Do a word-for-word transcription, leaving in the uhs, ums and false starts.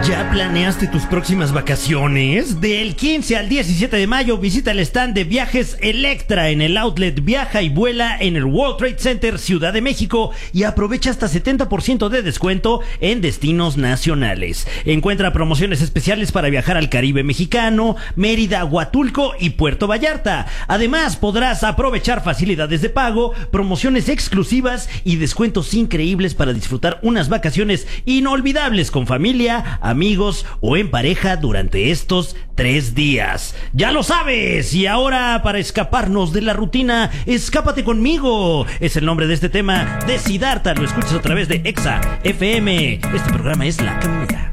¿Ya planeaste tus próximas vacaciones? Del quince al diecisiete de mayo visita el stand de viajes Electra en el outlet Viaja y Vuela en el World Trade Center Ciudad de México y aprovecha hasta setenta por ciento de descuento en destinos nacionales. Encuentra promociones especiales para viajar al Caribe mexicano, Mérida, Huatulco y Puerto Vallarta. Además, podrás aprovechar facilidades de pago, promociones exclusivas y descuentos increíbles para disfrutar unas vacaciones inolvidables con familia, amigos o en pareja durante estos tres días. ¡Ya lo sabes! Y ahora, para escaparnos de la rutina, escápate conmigo. Es el nombre de este tema de Siddhartha. Lo escuchas a través de Exa F M. Este programa es La Caminera.